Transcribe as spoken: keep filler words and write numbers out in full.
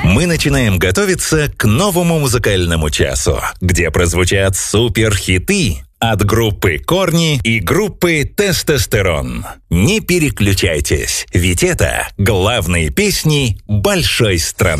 Мы начинаем готовиться к новому музыкальному часу, где прозвучат суперхиты от группы «Корни» и группы «Тестостерон». Не переключайтесь, ведь это главные песни большой страны.